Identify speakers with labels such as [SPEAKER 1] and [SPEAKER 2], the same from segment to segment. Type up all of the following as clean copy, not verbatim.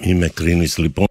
[SPEAKER 1] Είμαι Κρίνης λοιπόν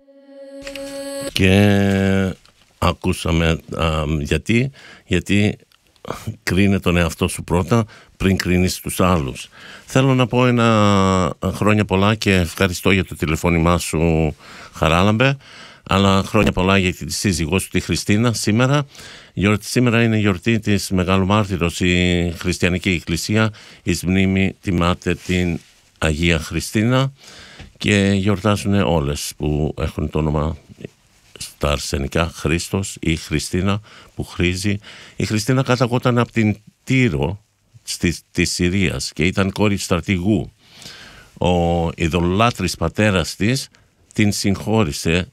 [SPEAKER 1] και ακούσαμε γιατί κρίνε τον εαυτό σου πρώτα πριν κρίνεις τους άλλους. Θέλω να πω χρόνια πολλά και ευχαριστώ για το τηλεφώνημά σου, Χαράλαμπε, αλλά χρόνια πολλά για τη σύζυγό σου τη Χριστίνα σήμερα. Σήμερα είναι η γιορτή της Μεγάλου Μάρτυρος. Η Χριστιανική Εκκλησία εις μνήμη τιμάται την Αγία Χριστίνα και γιορτάζουν όλες που έχουν το όνομα στα αρσενικά Χρήστος ή Χριστίνα που χρήζει. Η Χριστίνα καταγόταν από την Τύρο της Συρίας και ήταν κόρη στρατηγού. Ο ειδωλολάτρης πατέρας της την συγχώρησε,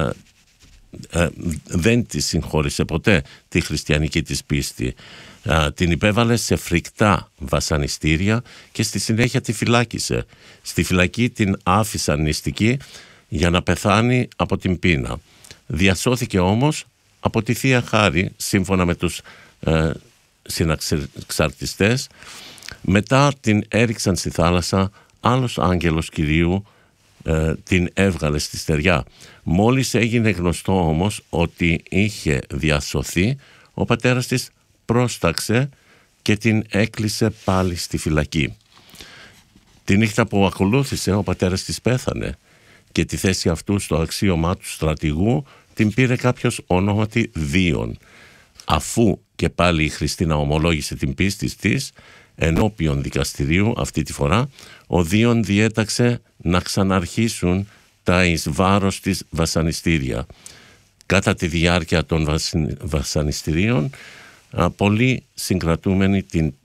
[SPEAKER 1] δεν τη συγχώρησε ποτέ τη χριστιανική της πίστη. Την υπέβαλε σε φρικτά βασανιστήρια και στη συνέχεια τη φυλάκισε. Στη φυλακή την άφησαν νηστική για να πεθάνει από την πείνα. Διασώθηκε όμως από τη Θεία Χάρη σύμφωνα με τους συναξαρτιστές. Μετά την έριξαν στη θάλασσα, άλλος άγγελος Κυρίου την έβγαλε στη στεριά. Μόλις έγινε γνωστό όμως ότι είχε διασωθεί, ο πατέρας της πρόσταξε και την έκλεισε πάλι στη φυλακή. Τη νύχτα που ακολούθησε ο πατέρας της πέθανε και τη θέση αυτού στο αξίωμά του στρατηγού την πήρε κάποιος ονόματι Δίων. Αφού και πάλι η Χριστίνα ομολόγησε την πίστη της ενώπιον δικαστηρίου, αυτή τη φορά ο Δίων διέταξε να ξαναρχίσουν τα εις βάρος της βασανιστήρια. Κατά τη διάρκεια των βασανιστήριων πολλοί συγκρατούμενοι,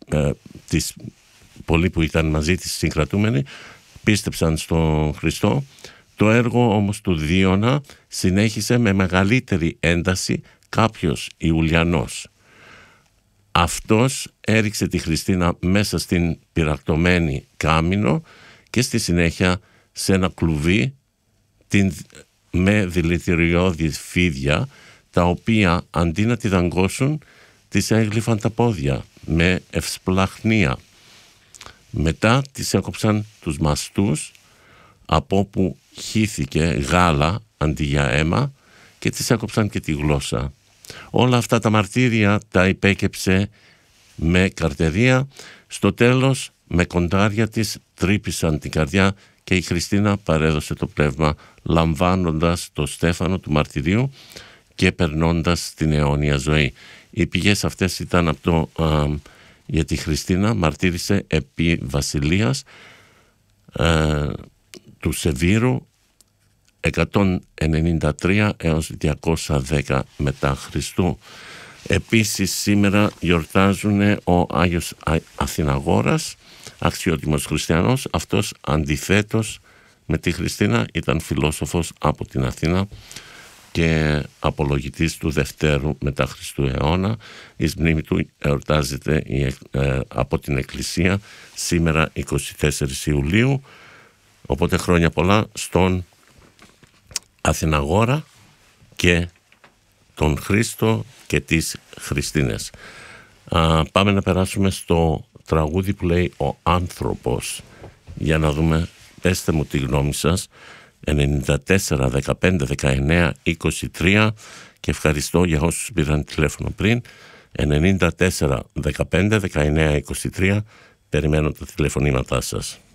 [SPEAKER 1] πολλοί που ήταν μαζί της συγκρατούμενοι πίστεψαν στον Χριστό. Το έργο όμως του Δίωνα συνέχισε με μεγαλύτερη ένταση κάποιος Ιουλιανός. Αυτός έριξε τη Χριστίνα μέσα στην πυρακτωμένη κάμινο και στη συνέχεια σε ένα κλουβί με δηλητηριώδη φίδια, τα οποία αντί να τη δαγκώσουν της έγλυφαν τα πόδια με ευσπλαχνία. Μετά της έκοψαν τους μαστούς από όπου χύθηκε γάλα αντί για αίμα και της έκοψαν και τη γλώσσα. Όλα αυτά τα μαρτύρια τα υπέκεψε με καρτερία. Στο τέλος με κοντάρια της τρύπησαν την καρδιά και η Χριστίνα παρέδωσε το πνεύμα, λαμβάνοντας το στέφανο του μαρτυρίου και περνώντας την αιώνια ζωή. Οι πηγές αυτές ήταν από γιατί η Χριστίνα μαρτύρησε επί βασιλείας του Σεβίρου 193 έως 210 μετά Χριστού. Επίσης σήμερα γιορτάζουν ο Άγιος Αθηναγόρας, αξιότιμος χριστιανός. Αυτός αντιθέτως με τη Χριστίνα ήταν φιλόσοφος από την Αθήνα και απολογητής του Δευτέρου μετά Χριστού αιώνα. Εις μνήμη του εορτάζεται από την Εκκλησία σήμερα 24 Ιουλίου. Οπότε χρόνια πολλά στον Αθηναγόρα και τον Χρήστο και τις Χριστίνες. Πάμε να περάσουμε στο τραγούδι που λέει «Ο άνθρωπος». Για να δούμε, πέστε μου τη γνώμη σας. 94, 15, 19, 23 και ευχαριστώ για όσους πήραν τηλέφωνο πριν. 94, 15, 19, 23. Περιμένω τα τηλεφωνήματά σας.